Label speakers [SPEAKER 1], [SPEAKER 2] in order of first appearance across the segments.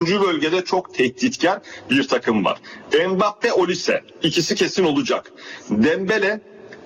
[SPEAKER 1] 3. bölgede çok tehditkar bir takım var. Mbappe, Olise ikisi kesin olacak. Dembele,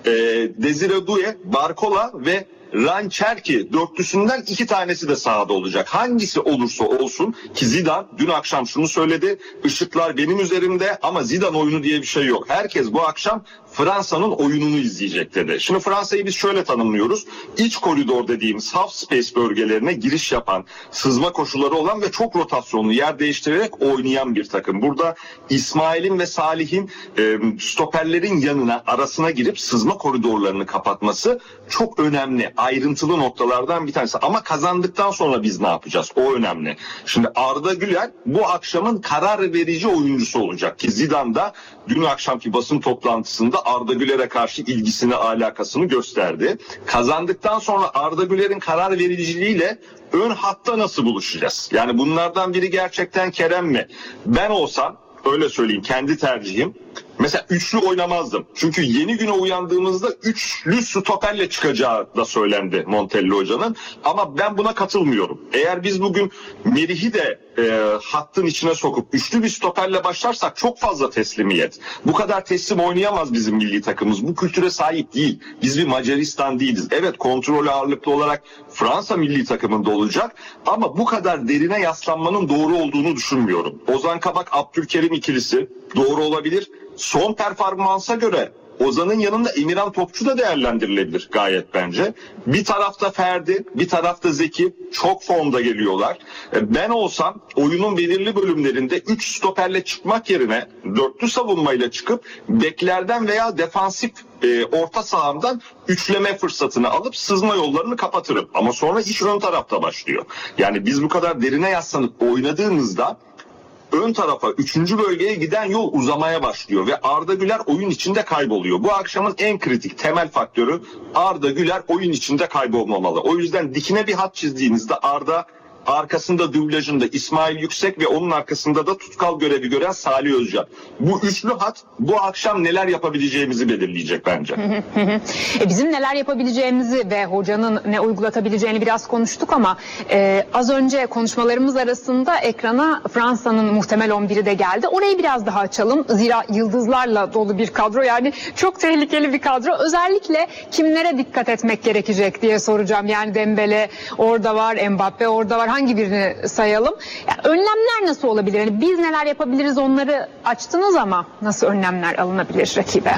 [SPEAKER 1] Desire Doué, Barcola ve Rancherki dörtlüsünden 2 tanesi de sahada olacak. Hangisi olursa olsun ki Zidane dün akşam şunu söyledi. Işıklar benim üzerimde ama Zidane oyunu diye bir şey yok. Herkes bu akşam Fransa'nın oyununu izleyecek dedi. Şimdi Fransa'yı biz şöyle tanımlıyoruz. İç koridor dediğimiz half space bölgelerine giriş yapan, sızma koşulları olan ve çok rotasyonlu yer değiştirerek oynayan bir takım. Burada İsmail'in ve Salih'in stoperlerin yanına, arasına girip sızma koridorlarını kapatması çok önemli. Ayrıntılı noktalardan bir tanesi. Ama kazandıktan sonra biz ne yapacağız? O önemli. Şimdi Arda Güler bu akşamın karar verici oyuncusu olacak ki Zidane da dün akşamki basın toplantısında Arda Güler'e karşı ilgisini, alakasını gösterdi. Kazandıktan sonra Arda Güler'in karar vericiliğiyle ön hatta nasıl buluşacağız? Yani bunlardan biri gerçekten Kerem mi? Ben olsam, öyle söyleyeyim, kendi tercihim. Mesela üçlü oynamazdım. Çünkü yeni güne uyandığımızda üçlü stoperle çıkacağı da söylendi Montella Hoca'nın. Ama ben buna katılmıyorum. Eğer biz bugün Merih'i de hattın içine sokup üçlü bir stoperle başlarsak çok fazla teslimiyet. Bu kadar teslim oynayamaz bizim milli takımımız. Bu kültüre sahip değil. Biz bir Macaristan değiliz. Evet, kontrol ağırlıklı olarak Fransa milli takımında olacak. Ama bu kadar derine yaslanmanın doğru olduğunu düşünmüyorum. Ozan Kabak, Abdülkerim ikilisi doğru olabilir. Son performansa göre Ozan'ın yanında Emirhan Topçu da değerlendirilebilir gayet bence. Bir tarafta Ferdi, bir tarafta Zeki çok formda geliyorlar. Ben olsam oyunun belirli bölümlerinde 3 stoperle çıkmak yerine dörtlü savunmayla çıkıp beklerden veya defansif orta sahamdan üçleme fırsatını alıp sızma yollarını kapatırım. Ama sonra iş ön tarafta başlıyor. Yani biz bu kadar derine yaslanıp oynadığımızda ön tarafa 3. bölgeye giden yol uzamaya başlıyor ve Arda Güler oyun içinde kayboluyor. Bu akşamın en kritik temel faktörü Arda Güler oyun içinde kaybolmamalı. O yüzden dikine bir hat çizdiğinizde Arda, arkasında dublajında İsmail Yüksek ve onun arkasında da tutkal görevi gören Salih Özcan. Bu üçlü hat bu akşam neler yapabileceğimizi belirleyecek bence.
[SPEAKER 2] Bizim neler yapabileceğimizi ve hocanın ne uygulatabileceğini biraz konuştuk ama az önce konuşmalarımız arasında ekrana Fransa'nın muhtemel 11'i de geldi. Orayı biraz daha açalım. Zira yıldızlarla dolu bir kadro, yani çok tehlikeli bir kadro. Özellikle kimlere dikkat etmek gerekecek diye soracağım. Yani Dembele orada var, Mbappe orada var. Hangi birini sayalım? Yani önlemler nasıl olabilir? Yani biz neler yapabiliriz, onları açtınız ama nasıl önlemler alınabilir rakibe?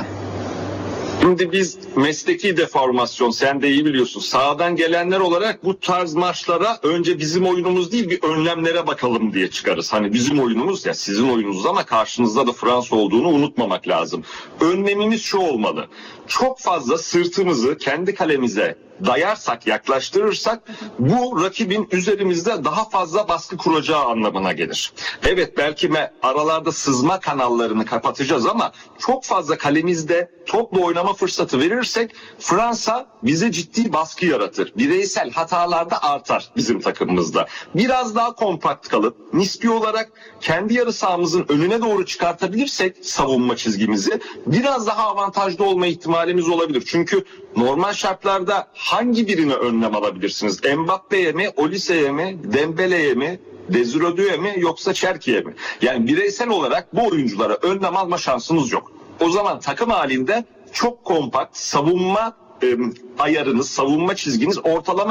[SPEAKER 1] Şimdi biz mesleki deformasyon, sen de iyi biliyorsun, sağdan gelenler olarak bu tarz maçlara önce bizim oyunumuz değil bir önlemlere bakalım diye çıkarız. Hani bizim oyunumuz ya sizin oyununuz ama karşınızda da Fransa olduğunu unutmamak lazım. Önlemimiz şu olmalı: çok fazla sırtımızı kendi kalemize dayarsak, yaklaştırırsak bu rakibin üzerimizde daha fazla baskı kuracağı anlamına gelir. Evet, belki aralarda sızma kanallarını kapatacağız ama çok fazla kalemizde topla oynama fırsatı verirsek Fransa bize ciddi baskı yaratır. Bireysel hatalar da artar bizim takımımızda. Biraz daha kompakt kalıp nispi olarak kendi yarı sahamızın önüne doğru çıkartabilirsek savunma çizgimizi biraz daha avantajlı olma ihtimalimiz olabilir. Çünkü normal şartlarda hangi birine önlem alabilirsiniz? Mbappe'ye mi, Olise'ye mi, Dembele'ye mi, Desire Doué'ye mi yoksa Cherki'ye mi? Yani bireysel olarak bu oyunculara önlem alma şansınız yok. O zaman takım halinde çok kompakt savunma ayarınız, savunma çizginiz ortalama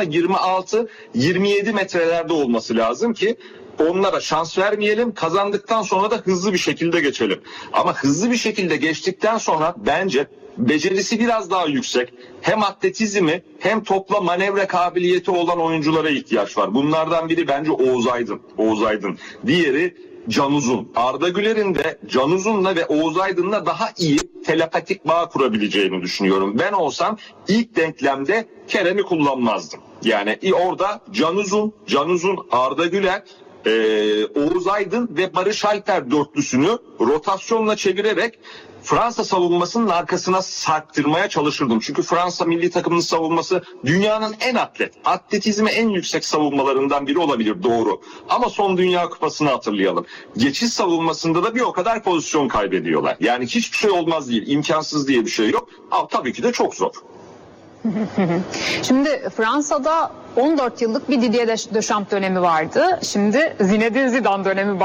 [SPEAKER 1] 26-27 metrelerde olması lazım ki onlara şans vermeyelim. Kazandıktan sonra da hızlı bir şekilde geçelim. Ama hızlı bir şekilde geçtikten sonra bence becerisi biraz daha yüksek, hem atletizmi hem topla manevra kabiliyeti olan oyunculara ihtiyaç var. Bunlardan biri bence Oğuz Aydın. Diğeri Can Uzun. Arda Güler'in de Can Uzun'la ve Oğuz Aydın'la daha iyi telepatik bağ kurabileceğini düşünüyorum. Ben olsam ilk denklemde Kerem'i kullanmazdım. Yani orada Can Uzun, Arda Güler, Oğuz Aydın ve Barış Alper dörtlüsünü rotasyonla çevirerek Fransa savunmasının arkasına sarktırmaya çalışırdım. Çünkü Fransa milli takımının savunması dünyanın en atletizmi en yüksek savunmalarından biri olabilir, doğru. Ama son Dünya Kupası'nı hatırlayalım. Geçiş savunmasında da bir o kadar pozisyon kaybediyorlar. Yani hiçbir şey olmaz değil, imkansız diye bir şey yok. Ama tabii ki de çok zor.
[SPEAKER 2] Şimdi Fransa'da 14 yıllık bir Didier Deschamps dönemi vardı. Şimdi Zinedine Zidane dönemi